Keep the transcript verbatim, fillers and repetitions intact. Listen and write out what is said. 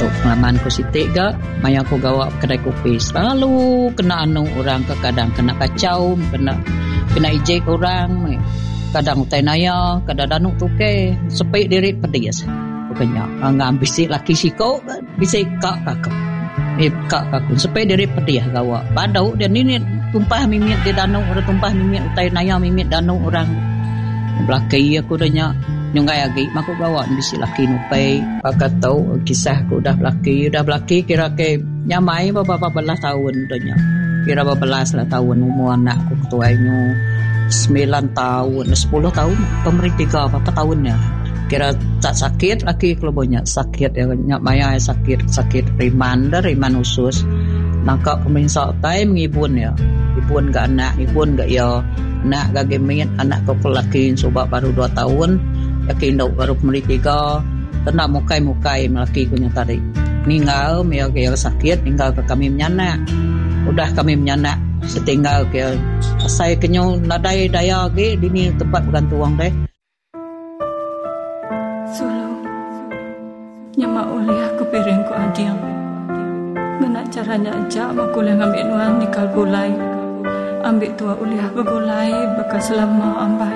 pengalaman ko sitik ga, maya ko gawa kedai kopi. Selalu kena anu orang, kadang kena kacau, kena kena ijek orang. Kadang utai naya, kadang danuk tuke, sepik diri pedias. Pokoknya, ngambil si laki siko, bisa kak kakak. Eh, kak kakak, sepik diri pedias gawa. Badau, dan ini tumpah mimit di danuk, orang tumpah mimit, utai naya mimit danuk orang. Belakang aku dah nyungai lagi, aku gawa bisi laki nupai. Pakat tahu kisah aku dah belaki, dah belaki kira ke nyamai beberapa belas tahun dahnya. Kira beberapa belas lah tahun umur anak aku ketuanya sembilan tahun, sepuluh tahun pemerintah berapa tahunnya. Kira tak sakit laki kalau banyak sakit ya nyamai sakit sakit riman dah riman usus. Maka pemerintah tai mengibun ya. Ibun ke anak, ibun ke ya anak ke gemin, anak ke pelaki sebab baru dua tahun. Yakin dok baru pemerintah tenang mukai-mukai melaki punya tadi. Ninggal dia ke sakit, ninggal ke kami menyanak. Udah kami menyanak setinggal ke saya kenyo nadai daya ke dini tempat bergantung deh. Sulu nyama oleh aku piring ko adil. Gana caranya aja aku le ngambil nuan nikal gulai. Ambil tua oleh aku gulai bekas selama ambai.